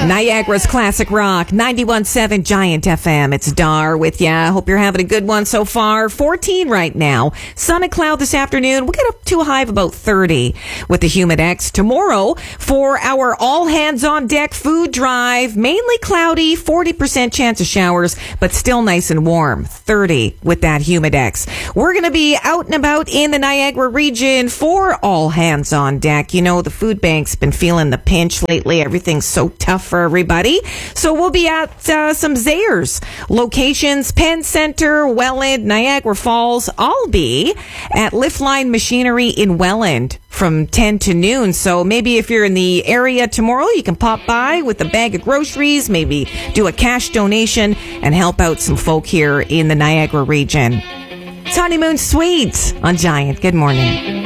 Niagara's Classic Rock, 91.7 Giant FM. It's Dar with ya. Hope you're having a good one so far. 14 right now. Sun and cloud this afternoon. We'll get up to a high of about 30 with the Humidex. Tomorrow, for our all hands on deck food drive, mainly cloudy, 40% chance of showers, but still nice and warm. 30 with that Humidex. We're going to be out and about in the Niagara region for all hands on deck. You know, the food bank's been feeling the pinch lately. Everything's so tough for everybody. So we'll be at some Zayres locations, Penn Center, Welland, Niagara Falls. I'll be at Liftline Machinery in Welland from 10 to noon. So maybe if you're in the area tomorrow, you can pop by with a bag of groceries, maybe do a cash donation and help out some folk here in the Niagara region. It's Honeymoon Suites on Giant. Good morning.